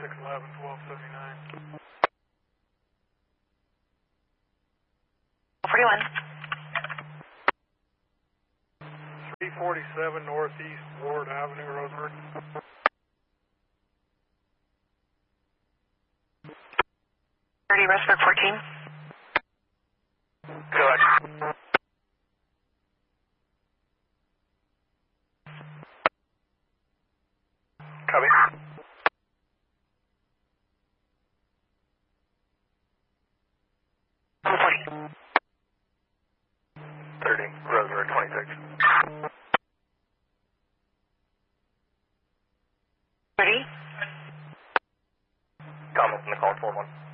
611, 1279. 41. 347 Northeast Ward Avenue, Roseburg. 30, Roseburg 14. Correct. Copy. 140. 30, Roseburg 26. 30. Comments in the call 41.